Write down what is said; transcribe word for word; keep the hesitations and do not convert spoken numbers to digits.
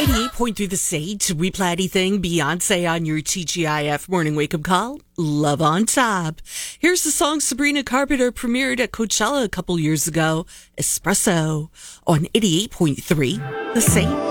eighty-eight point three The Sage. We Play Anything. Beyonce on your T G I F morning wake-up call. Love on Top. Here's the song Sabrina Carpenter premiered at Coachella a couple years ago. Espresso on eighty-eight point three The Sage.